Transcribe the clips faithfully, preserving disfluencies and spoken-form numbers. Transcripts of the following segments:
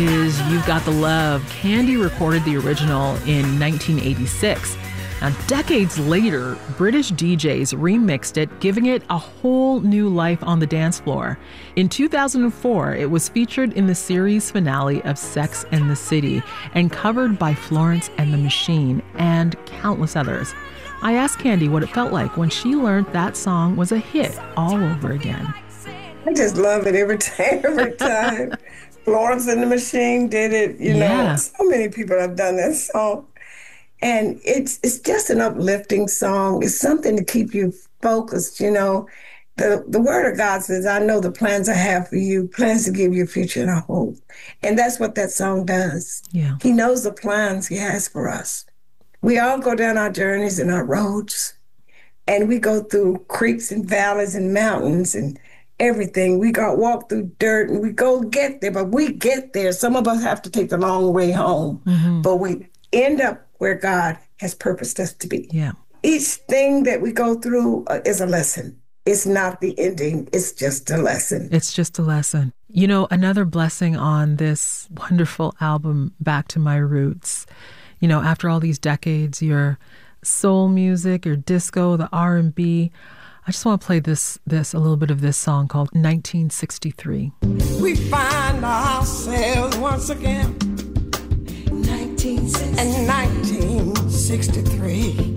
Is You've Got the Love. Candy recorded the original in nineteen eighty-six. Now, decades later, British D Js remixed it, giving it a whole new life on the dance floor. In two thousand four, it was featured in the series finale of Sex and the City and covered by Florence and the Machine and countless others. I asked Candy what it felt like when she learned that song was a hit all over again. I just love it every time, every time. Florence and the Machine did it, you Yeah. know. So many people have done that song. And it's it's just an uplifting song. It's something to keep you focused, you know. The the word of God says, I know the plans I have for you, plans to give you a future and a hope. And that's what that song does. Yeah. He knows the plans he has for us. We all go down our journeys and our roads, and we go through creeks and valleys and mountains and everything. We got walk through dirt and we go get there, but we get there. Some of us have to take the long way home, mm-hmm. but we end up where God has purposed us to be. Yeah. Each thing that we go through uh, is a lesson. It's not the ending. It's just a lesson. It's just a lesson. You know, another blessing on this wonderful album, Back to My Roots, you know, after all these decades, your soul music, your disco, the R and B, I just want to play this, this, a little bit of this song called nineteen sixty-three. We find ourselves once again nineteen sixty-three. in nineteen sixty-three.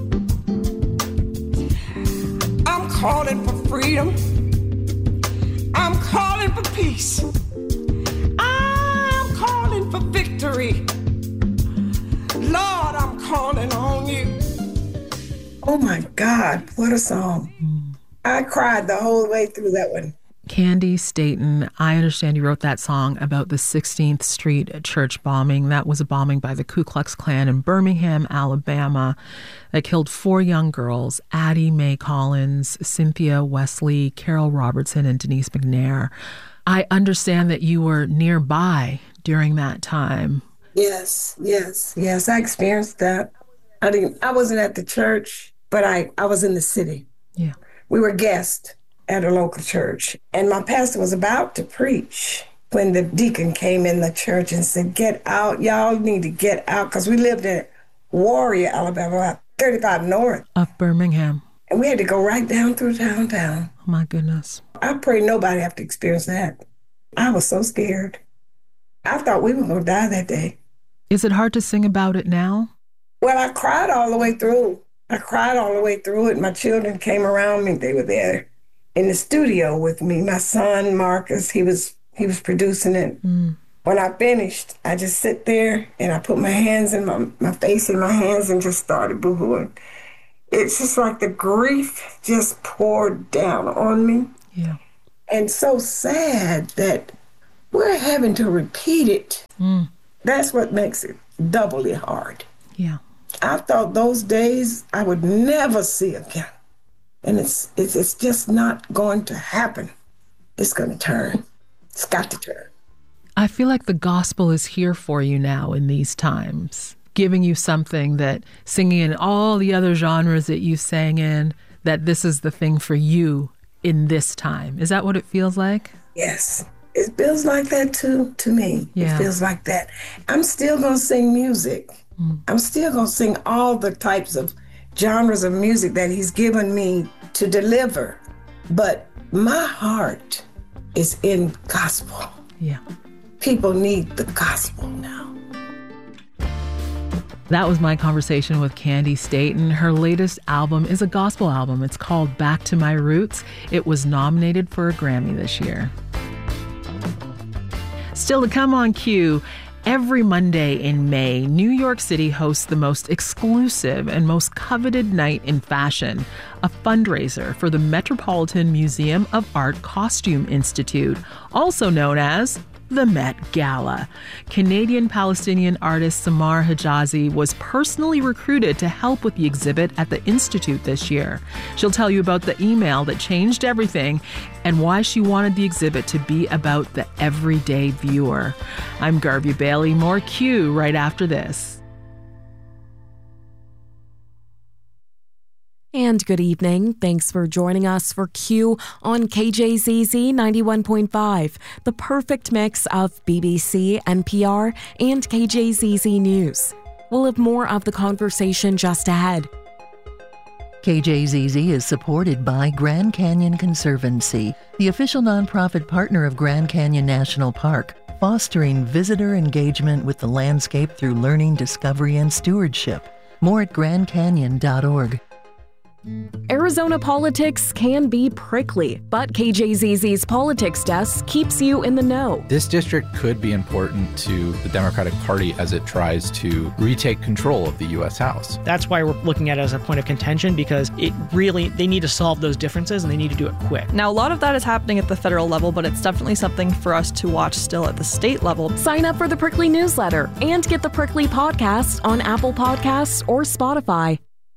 I'm calling for freedom. I'm calling for peace. I'm calling for victory. Lord, I'm calling on you. Oh my God, what a song. Mm. I cried the whole way through that one. Candy Staton, I understand you wrote that song about the sixteenth Street church bombing. That was a bombing by the Ku Klux Klan in Birmingham, Alabama, that killed four young girls, Addie Mae Collins, Cynthia Wesley, Carol Robertson, and Denise McNair. I understand that you were nearby during that time. Yes, yes, yes. I experienced that. I didn't. I wasn't at the church, but I, I was in the city. Yeah. We were guests at a local church, and my pastor was about to preach when the deacon came in the church and said, "Get out, y'all need to get out," because we lived in Warrior, Alabama, about thirty-five north of Birmingham, and we had to go right down through downtown. Oh my goodness! I pray nobody have to experience that. I was so scared. I thought we were going to die that day. Is it hard to sing about it now? Well, I cried all the way through. I cried all the way through it. My children came around me. They were there in the studio with me. My son, Marcus, he was he was producing it. Mm. When I finished, I just sit there and I put my hands in my, my face in my hands and just started boo-hooing. It's just like the grief just poured down on me. Yeah. And so sad that we're having to repeat it. Mm. That's what makes it doubly hard. Yeah. I thought those days I would never see again. And it's it's it's just not going to happen. It's going to turn. It's got to turn. I feel like the gospel is here for you now in these times, giving you something that singing in all the other genres that you sang in, that this is the thing for you in this time. Is that what it feels like? Yes. It feels like that too, to me. Yeah. It feels like that. I'm still going to sing music. Mm. I'm still going to sing all the types of genres of music that he's given me to deliver. But my heart is in gospel. Yeah. People need the gospel now. That was my conversation with Candy Staton. Her latest album is a gospel album. It's called Back to My Roots. It was nominated for a Grammy this year. Still to come on Q, every Monday in May, New York City hosts the most exclusive and most coveted night in fashion, a fundraiser for the Metropolitan Museum of Art Costume Institute, also known as the Met Gala. Canadian-Palestinian artist Samar Hijazi was personally recruited to help with the exhibit at the Institute this year. She'll tell you about the email that changed everything and why she wanted the exhibit to be about the everyday viewer. I'm Garvey Bailey. More Q right after this. And good evening. Thanks for joining us for Q on K J Z Z ninety-one point five, the perfect mix of B B C, N P R, and K J Z Z News. We'll have more of the conversation just ahead. K J Z Z is supported by Grand Canyon Conservancy, the official nonprofit partner of Grand Canyon National Park, fostering visitor engagement with the landscape through learning, discovery, and stewardship. More at grand canyon dot org. Arizona politics can be prickly, but K J Z Z's politics desk keeps you in the know. This district could be important to the Democratic Party as it tries to retake control of the U S House. That's why we're looking at it as a point of contention, because it really, they need to solve those differences and they need to do it quick. Now, a lot of that is happening at the federal level, but it's definitely something for us to watch still at the state level. Sign up for the Prickly newsletter and get the Prickly podcast on Apple Podcasts or Spotify.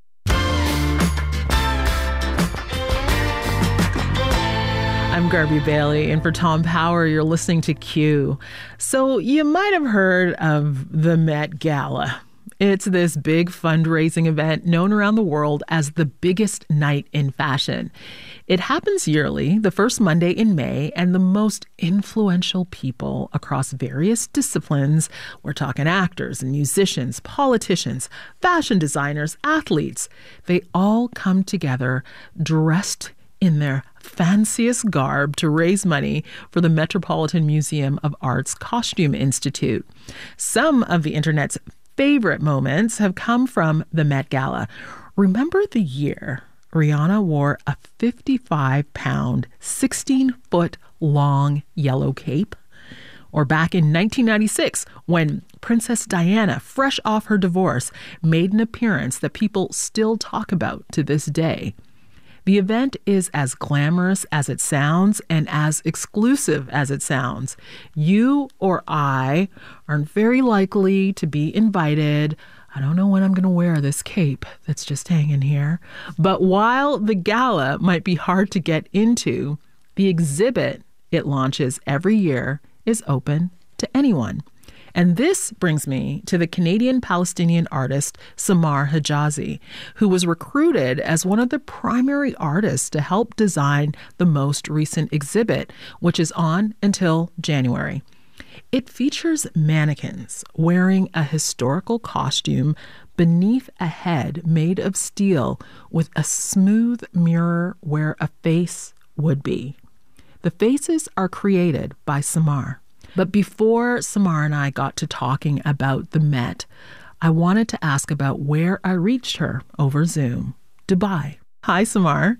I'm Garby Bailey, and for Tom Power, you're listening to Q. So you might have heard of the Met Gala. It's this big fundraising event known around the world as the biggest night in fashion. It happens yearly, the first Monday in May, and the most influential people across various disciplines, we're talking actors and musicians, politicians, fashion designers, athletes, they all come together dressed in their fanciest garb to raise money for the Metropolitan Museum of Art's Costume Institute. Some of the internet's favorite moments have come from the Met Gala. Remember the year Rihanna wore a fifty-five pound, sixteen foot long yellow cape? Or back in nineteen ninety-six, when Princess Diana, fresh off her divorce, made an appearance that people still talk about to this day. The event is as glamorous as it sounds and as exclusive as it sounds. You or I aren't very likely to be invited. I don't know when I'm going to wear this cape that's just hanging here. But while the gala might be hard to get into, the exhibit it launches every year is open to anyone. And this brings me to the Canadian-Palestinian artist Samar Hijazi, who was recruited as one of the primary artists to help design the most recent exhibit, which is on until January. It features mannequins wearing a historical costume beneath a head made of steel with a smooth mirror where a face would be. The faces are created by Samar. But before Samar and I got to talking about the Met, I wanted to ask about where I reached her over Zoom, Dubai. Hi, Samar.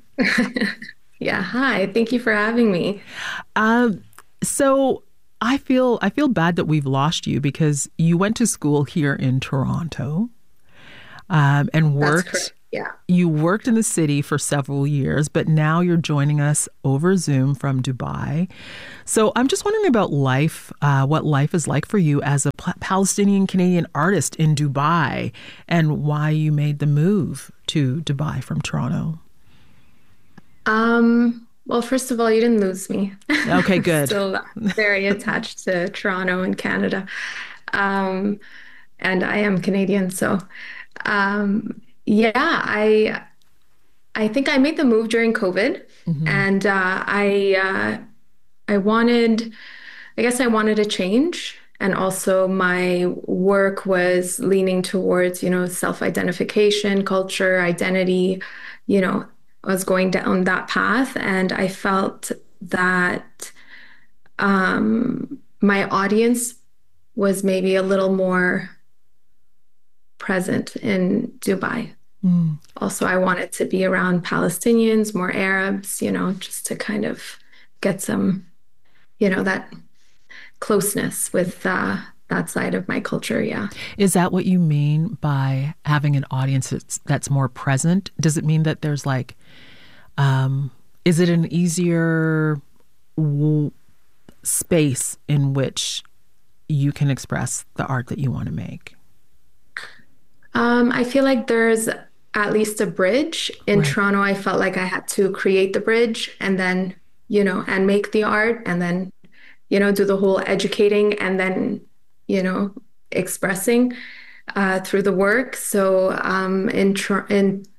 Yeah, hi. Thank you for having me. Um, so I feel I feel bad that we've lost you because you went to school here in Toronto um, and worked. That's correct. Yeah. You worked in the city for several years, but now you're joining us over Zoom from Dubai. So I'm just wondering about life, uh, what life is like for you as a P- Palestinian Canadian artist in Dubai, and why you made the move to Dubai from Toronto. Um. Well, first of all, you didn't lose me. Okay, good. Still very attached to Toronto and Canada, um, and I am Canadian, so. Um, Yeah, I I think I made the move during COVID, mm-hmm. and uh, I uh, I wanted, I guess I wanted a change, and also my work was leaning towards, you know, self-identification, culture, identity. You know, I was going down that path, and I felt that um, my audience was maybe a little more present in Dubai. Mm. Also, I wanted to be around Palestinians, more Arabs, you know, just to kind of get some, you know, that closeness with uh, that side of my culture. Yeah. Is that what you mean by having an audience that's, that's more present? Does it mean that there's like, um, is it an easier w- space in which you can express the art that you want to make? Um, I feel like there's at least a bridge. In right. Toronto, I felt like I had to create the bridge and then, you know, and make the art and then, you know, do the whole educating and then, you know, expressing uh, through the work. So um, in, in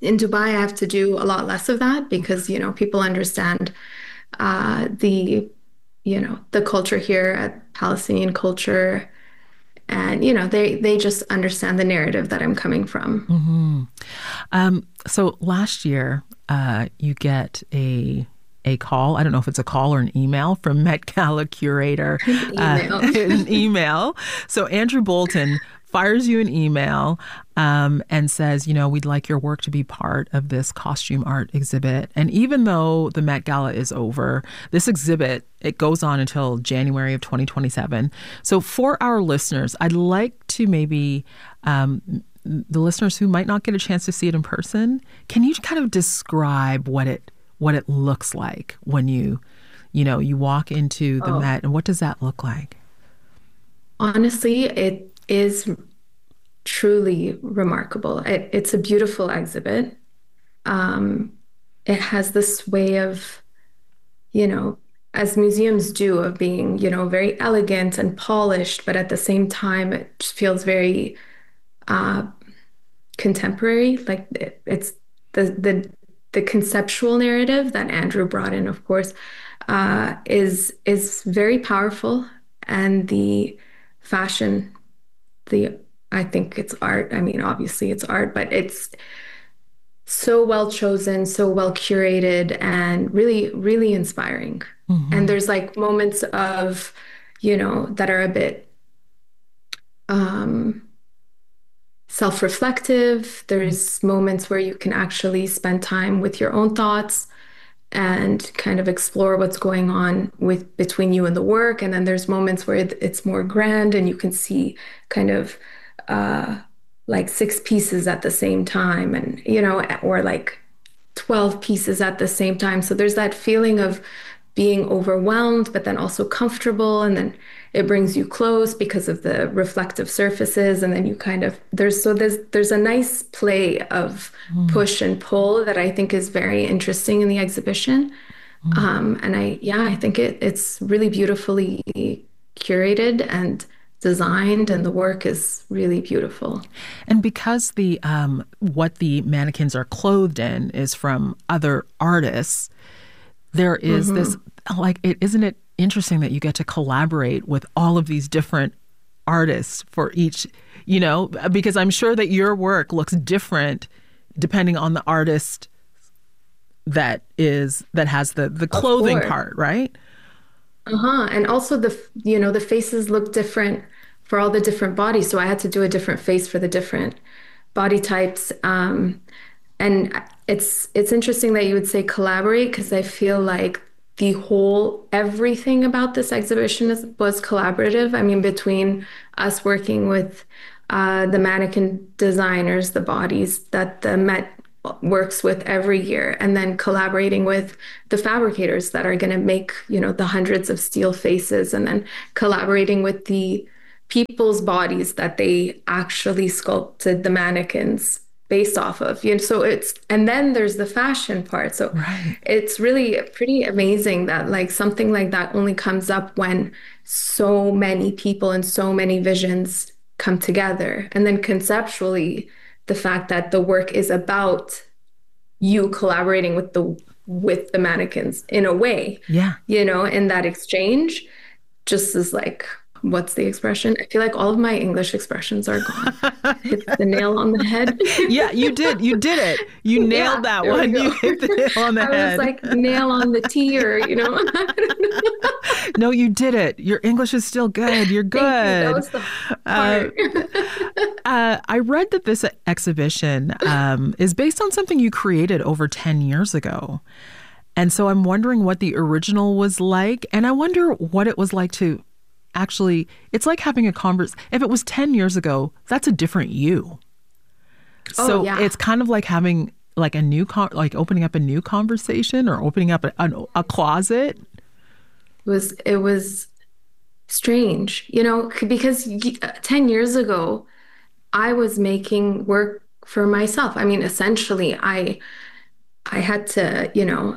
In Dubai, I have to do a lot less of that because, you know, people understand uh, the, you know, the culture here at Palestinian culture. And, you know, they, they just understand the narrative that I'm coming from. Mm-hmm. Um, so last year, uh, you get a a call. I don't know if it's a call or an email from Met Gala curator. Email. Uh, an email. So Andrew Bolton fires you an email um, and says, you know, we'd like your work to be part of this costume art exhibit. And even though the Met Gala is over, this exhibit, it goes on until January of twenty twenty-seven. So for our listeners, I'd like to maybe um, the listeners who might not get a chance to see it in person, can you kind of describe what it what it looks like when you, you know, you walk into the Oh. Met, and what does that look like? Honestly, it is truly remarkable. It, it's a beautiful exhibit. Um, it has this way of, you know, as museums do, of being, you know, very elegant and polished, but at the same time, it just feels very uh, contemporary. Like it, it's the the the conceptual narrative that Andrew brought in, of course, uh, is is very powerful, and the fashion, the I think it's art. I mean, obviously it's art, but it's so well chosen, so well curated, and really, really inspiring. Mm-hmm. And there's like moments of, you know, that are a bit um, self-reflective. There's moments where you can actually spend time with your own thoughts and kind of explore what's going on with between you and the work. And then there's moments where it- it's more grand and you can see kind of uh, like six pieces at the same time, and, you know, or like twelve pieces at the same time. So there's that feeling of being overwhelmed, but then also comfortable. And then it brings you close because of the reflective surfaces. And then you kind of, there's, so there's, there's a nice play of push and pull that I think is very interesting in the exhibition. Um, and I, yeah, I think it, it's really beautifully curated and designed, and the work is really beautiful. And because the um, what the mannequins are clothed in is from other artists, there is Mm-hmm. this, like, it isn't it interesting that you get to collaborate with all of these different artists for each, you know, because I'm sure that your work looks different depending on the artist that is that has the the clothing course. part, right? Uh-huh. And also the, f- you know, the faces look different for all the different bodies. So I had to do a different face for the different body types. Um, and it's it's interesting that you would say collaborate, because I feel like the whole, everything about this exhibition is, was collaborative. I mean, between us working with uh, the mannequin designers, the bodies that the Met works with every year, and then collaborating with the fabricators that are going to make, you know, the hundreds of steel faces, and then collaborating with the people's bodies that they actually sculpted the mannequins based off of, you know. So it's, and then there's the fashion part. So Right. it's really pretty amazing that like something like that only comes up when so many people and so many visions come together. And then conceptually, the fact that the work is about you collaborating with the with the mannequins in a way, Yeah. you know, in that exchange, just is like, what's the expression? I feel like all of my English expressions are gone. Hit the nail on the head. Yeah, you did. You did it. You nailed Yeah, that there we one. go. You hit the nail on the I head. was like, nail on the T, or, you know. No, you did it. Your English is still good. You're good. Thank you. That was the part. Uh, I read that this exhibition um, is based on something you created over ten years ago. And so I'm wondering what the original was like. And I wonder what it was like to actually, it's like having a converse. If it was ten years ago, that's a different you. Oh, So yeah. it's kind of like having like a new, con- like opening up a new conversation or opening up a, a, a closet. It was it was strange, you know, c- because y- uh, ten years ago, I was making work for myself. I mean, essentially, I I had to, you know,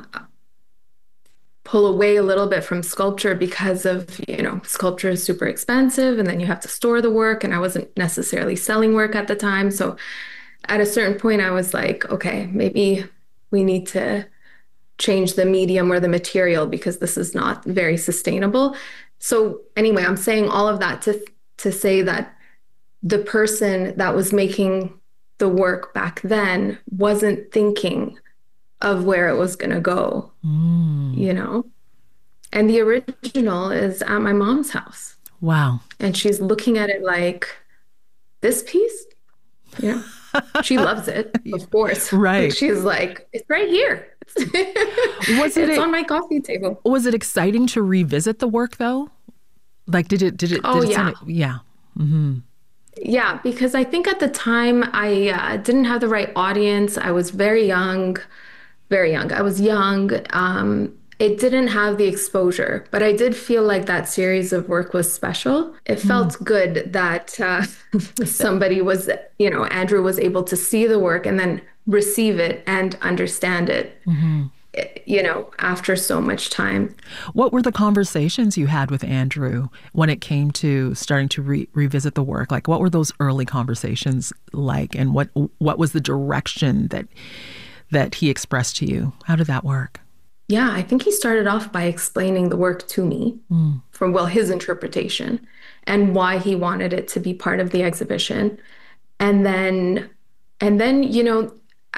pull away a little bit from sculpture because of, you know, sculpture is super expensive, and then you have to store the work, and I wasn't necessarily selling work at the time. So at a certain point, I was like, okay, maybe we need to change the medium or the material because this is not very sustainable. So anyway, I'm saying all of that to to say that the person that was making the work back then wasn't thinking of where it was going to go, mm. you know? And the original is at my mom's house. Wow. And she's looking at it like, this piece? You know? She loves it, of course. Right. But she's like, it's right here. Was it it's a, on my coffee table. Was it exciting to revisit the work though? Like, did it, did it, oh, did it yeah. sound, yeah. Mm-hmm. Yeah, because I think at the time I uh, didn't have the right audience. I was very young, very young. I was young. Um, it didn't have the exposure, but I did feel like that series of work was special. It felt mm. good that uh, somebody was, you know, Andrew was able to see the work and then receive it and understand it. Mm-hmm. You know, after so much time. What were the conversations you had with Andrew when it came to starting to re- revisit the work? Like, what were those early conversations like, and what what was the direction that that he expressed to you? How did that work? Yeah, I think he started off by explaining the work to me mm. from, well, his interpretation and why he wanted it to be part of the exhibition. And then, and then, you know,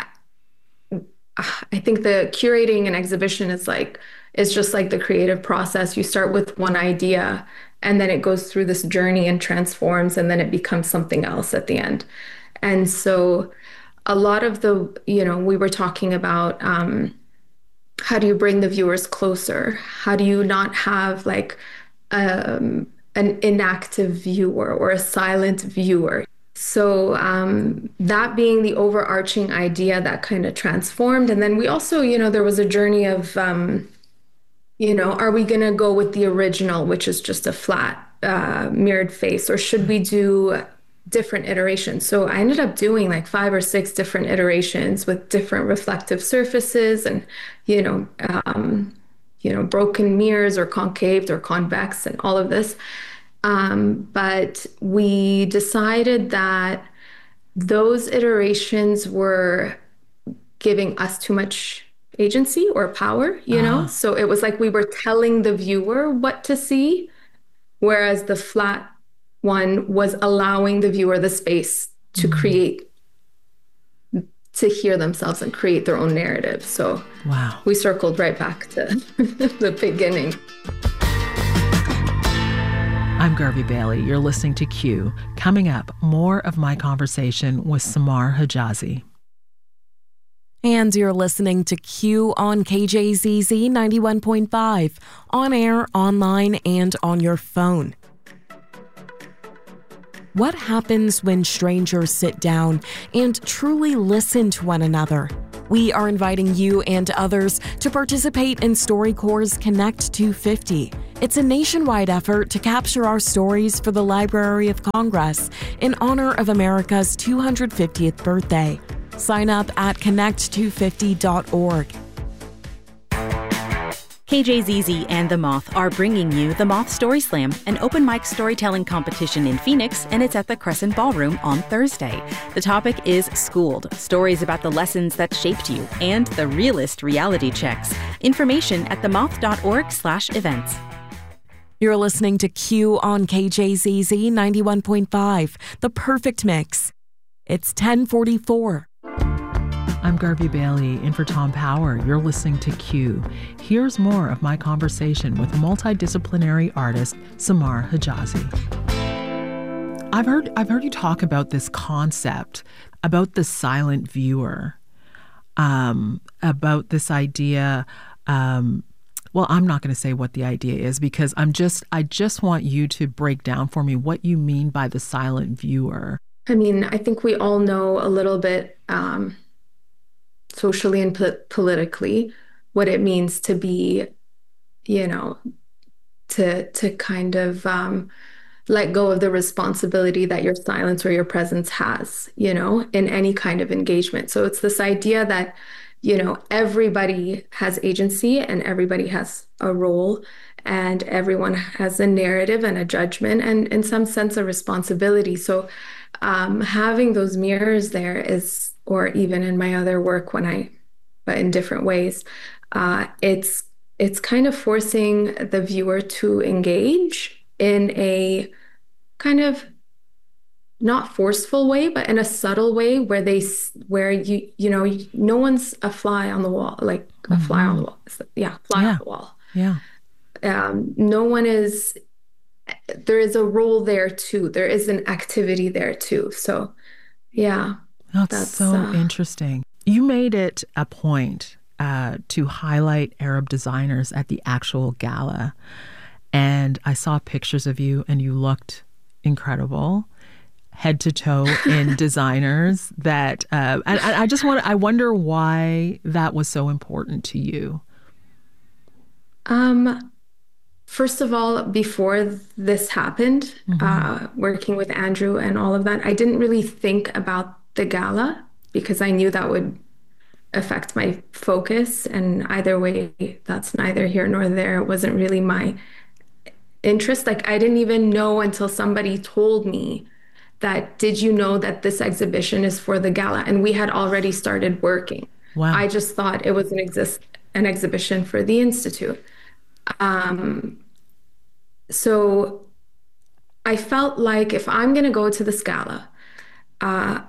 I think the curating an exhibition is like, it's just like the creative process. You start with one idea and then it goes through this journey and transforms, and then it becomes something else at the end. And so a lot of the, you know, we were talking about um, how do you bring the viewers closer? How do you not have like um, an inactive viewer or a silent viewer? So um, that being the overarching idea that kind of transformed. And then we also, you know, there was a journey of, um, you know, are we going to go with the original, which is just a flat uh, mirrored face, or should we do different iterations? So I ended up doing like five or six different iterations with different reflective surfaces and, you know, um, you know, broken mirrors or concaved or convex and all of this. Um, but we decided that those iterations were giving us too much agency or power, you know? Uh-huh. So it was like we were telling the viewer what to see, whereas the flat one was allowing the viewer the space to mm-hmm. create, to hear themselves and create their own narrative. So wow. we circled right back to the beginning. I'm Garvey Bailey. You're listening to Q. Coming up, more of my conversation with Samar Hijazi. And you're listening to Q on K J Z Z ninety-one point five, on air, online, and on your phone. What happens when strangers sit down and truly listen to one another? We are inviting you and others to participate in StoryCorps Connect two fifty. It's a nationwide effort to capture our stories for the Library of Congress in honor of America's two hundred fiftieth birthday. Sign up at connect two fifty dot org. K J Z Z and The Moth are bringing you The Moth Story Slam, an open mic storytelling competition in Phoenix, and it's at the Crescent Ballroom on Thursday. The topic is Schooled, stories about the lessons that shaped you, and the realist reality checks. Information at themoth dot org slash events. You're listening to Q on K J Z Z ninety-one point five, the perfect mix. It's ten forty-four. I'm Garvey Bailey, in for Tom Power. You're listening to Q. Here's more of my conversation with multidisciplinary artist Samar Hijazi. I've heard I've heard you talk about this concept, about the silent viewer, um, about this idea. Um, well, I'm not going to say what the idea is because I'm just I just want you to break down for me what you mean by the silent viewer. I mean, I think we all know a little bit. Um, socially and po- politically, what it means to be, you know, to to kind of um, let go of the responsibility that your silence or your presence has, you know, in any kind of engagement. So it's this idea that, you know, everybody has agency and everybody has a role and everyone has a narrative and a judgment and in some sense a responsibility. So um, having those mirrors there is, or even in my other work when I, but in different ways, uh, it's it's kind of forcing the viewer to engage in a kind of not forceful way, but in a subtle way where they, where you, you know, no one's a fly on the wall, like a mm-hmm. fly on the wall. Yeah, fly yeah. on the wall. Yeah. Um, no one is, there is a role there too. There is an activity there too. So, yeah. That's, that's so uh, interesting. You made it a point uh, to highlight Arab designers at the actual gala. And I saw pictures of you and you looked incredible, head to toe in designers that, uh, and, and I just want I wonder why that was so important to you. Um, first of all, before this happened, mm-hmm. uh, working with Andrew and all of that, I didn't really think about the gala because I knew that would affect my focus. And either way, that's neither here nor there. It wasn't really my interest. Like, I didn't even know until somebody told me that, did you know that this exhibition is for the gala? And we had already started working. Wow. I just thought it was an exist an exhibition for the Institute. Um, so I felt like if I'm going to go to this gala, uh,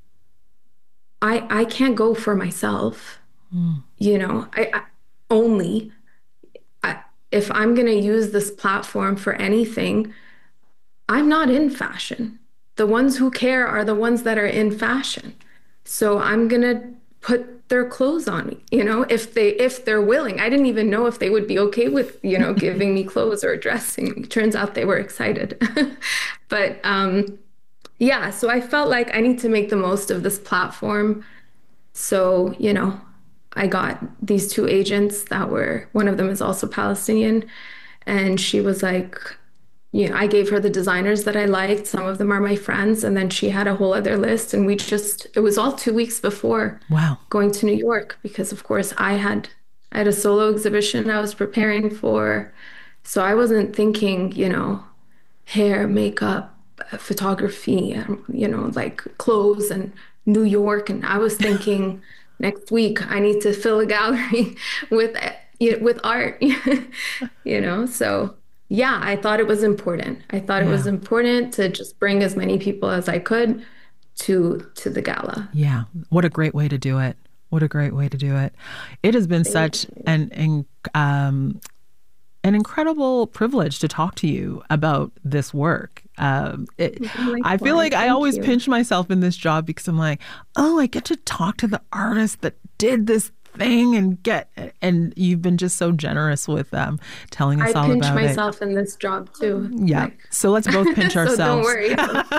I I can't go for myself. Mm. You know, I, I only I, if I'm going to use this platform for anything, I'm not in fashion. The ones who care are the ones that are in fashion. So I'm going to put their clothes on me, you know, if they, if they're willing. I didn't even know if they would be okay with, you know, giving me clothes or dressing me. Turns out they were excited. But um, yeah, so I felt like I need to make the most of this platform. So, you know, I got these two agents that were, one of them is also Palestinian. And she was like, you know, I gave her the designers that I liked. Some of them are my friends. And then she had a whole other list. And we just, it was all two weeks before wow. going to New York, because of course I had, I had a solo exhibition I was preparing for. So I wasn't thinking, you know, hair, makeup, photography, you know, like clothes and New York. And I was thinking next week I need to fill a gallery with, with art, you know, so yeah, I thought it was important. I thought yeah. it was important to just bring as many people as I could to to the gala. Yeah. What a great way to do it. What a great way to do it. It has been Thank such you. an an, um, an incredible privilege to talk to you about this work. Um, it, I feel like Thank I always you. pinch myself in this job because I'm like, oh, I get to talk to the artist that did this thing and get, and you've been just so generous with um, telling us I all about it. I pinch myself in this job too. Yeah. Like, so let's both pinch ourselves. So don't worry.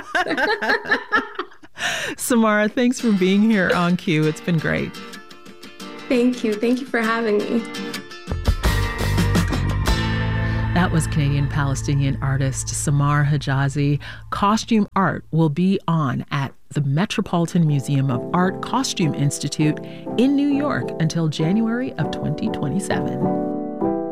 Samara, thanks for being here on Q. It's been great. Thank you. Thank you for having me. That was Canadian-Palestinian artist Samar Hijazi. Costume art will be on at the Metropolitan Museum of Art Costume Institute in New York until January of twenty twenty-seven.